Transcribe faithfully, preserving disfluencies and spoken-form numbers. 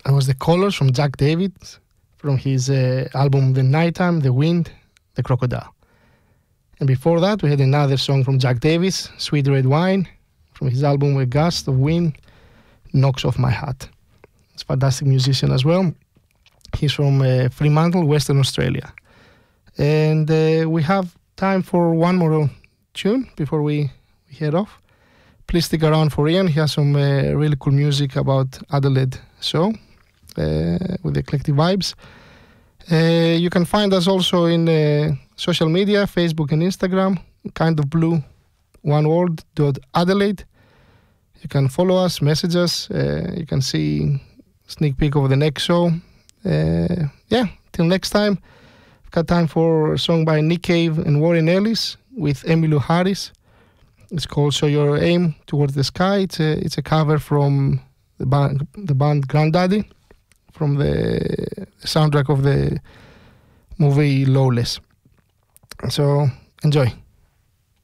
It was The Colors from Jack David, from his uh, album The Nighttime, The Wind, The Crocodile. And before that, we had another song from Jack Davis, Sweet Red Wine, from his album A Gust of Wind Knocks Off My Hat. He's a fantastic musician as well. He's from uh, Fremantle, Western Australia. And uh, we have time for one more tune before we, we head off. Please stick around for Ian. He has some uh, really cool music about Adelaide show uh, with eclectic vibes. Uh, you can find us also in uh, social media, Facebook and Instagram, kind of blue, one word, dot Adelaide. You can follow us, message us. Uh, you can see sneak peek of the next show. Uh, yeah, till next time. I've got time for a song by Nick Cave and Warren Ellis with Emmylou Harris. It's called "So Your Aim Towards the Sky." It's a, it's a cover from the band, the band Grandaddy, from the soundtrack of the movie Lawless. So enjoy.